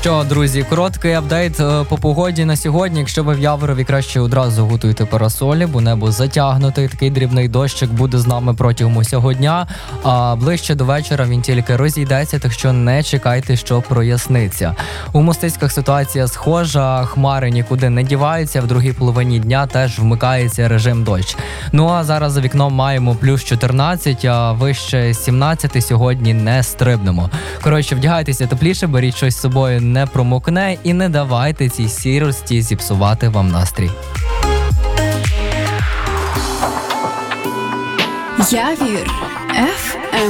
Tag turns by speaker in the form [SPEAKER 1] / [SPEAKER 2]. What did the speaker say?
[SPEAKER 1] що, друзі, короткий апдейт по погоді на сьогодні. Якщо ви в Яворові, краще одразу готуйте парасолі, бо небо затягнуте. Такий дрібний дощик буде з нами протягом усього дня. А ближче до вечора він тільки розійдеться, так що не чекайте, що проясниться. У Мостиськах ситуація схожа, хмари нікуди не діваються, в другій половині дня теж вмикається режим дощ. Ну а зараз за вікном маємо плюс 14, а вище 17 сьогодні не стрибнемо. Коротше, вдягайтеся тепліше, беріть щось з собою, не промокне і не давайте цій сірості зіпсувати вам настрій.
[SPEAKER 2] Явір